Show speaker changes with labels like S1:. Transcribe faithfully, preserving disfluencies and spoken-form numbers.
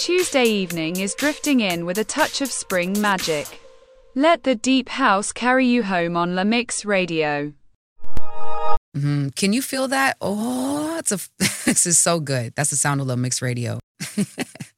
S1: Tuesday evening is drifting in with a touch of spring magic. Let the deep house carry you home on La Mix Radio.
S2: Mm-hmm. Can you feel that? Oh, it's a, this is so good. That's the sound of La Mix Radio.